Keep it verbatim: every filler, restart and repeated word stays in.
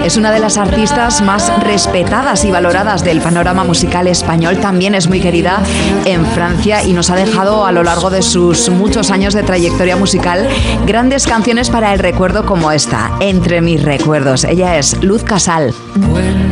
Es una de las artistas más respetadas y valoradas del panorama musical español. También es muy querida en Francia y nos ha dejado a lo largo de sus muchos años de trayectoria musical grandes canciones para el recuerdo como esta, Entre mis recuerdos. Ella es Luz Casal. When